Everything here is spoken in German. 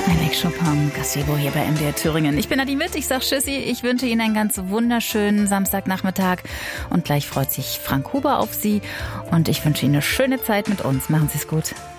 Alex Chopin, Gazebo hier bei MDR Thüringen. Ich bin Nadine Witt, ich sag Tschüssi, ich wünsche Ihnen einen ganz wunderschönen Samstagnachmittag und gleich freut sich Frank Huber auf Sie und ich wünsche Ihnen eine schöne Zeit mit uns. Machen Sie es gut.